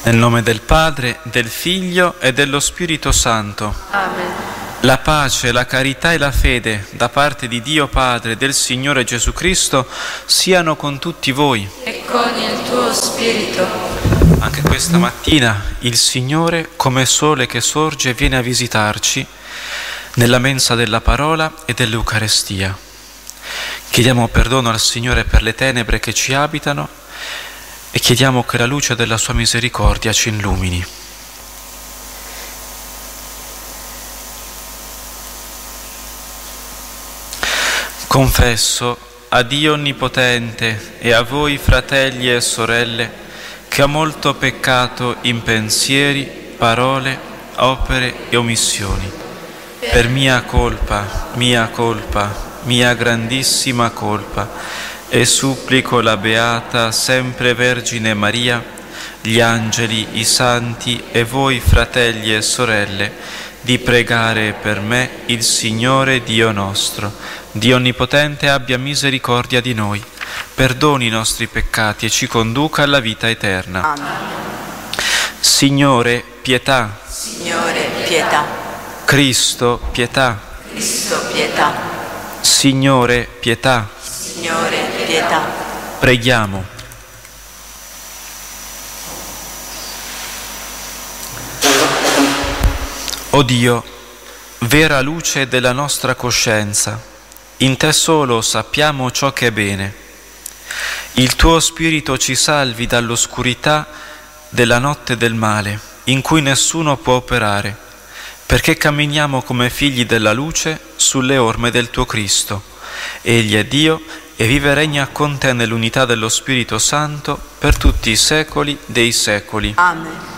Nel nome del Padre, del Figlio e dello Spirito Santo. Amen. La pace, la carità e la fede da parte di Dio Padre e del Signore Gesù Cristo siano con tutti voi. E con il tuo spirito. Anche questa mattina il Signore, come sole che sorge, viene a visitarci nella mensa della parola e dell'Eucarestia. Chiediamo perdono al Signore per le tenebre che ci abitano e chiediamo che la luce della sua misericordia ci illumini. Confesso a Dio Onnipotente e a voi, fratelli e sorelle, che ho molto peccato in pensieri, parole, opere e omissioni. Per mia colpa, mia grandissima colpa, e supplico la Beata sempre Vergine Maria, gli angeli, i santi e voi, fratelli e sorelle, di pregare per me il Signore Dio nostro. Dio Onnipotente abbia misericordia di noi, perdoni i nostri peccati e ci conduca alla vita eterna. Amen. Signore, pietà. Signore, pietà. Cristo, pietà. Cristo, pietà. Signore, pietà. Signore, pietà. Preghiamo. O Dio, vera luce della nostra coscienza, in te solo sappiamo ciò che è bene. Il tuo Spirito ci salvi dall'oscurità della notte del male, in cui nessuno può operare, perché camminiamo come figli della luce sulle orme del tuo Cristo. Egli è Dio e vive e regna con te nell'unità dello Spirito Santo per tutti i secoli dei secoli. Amen.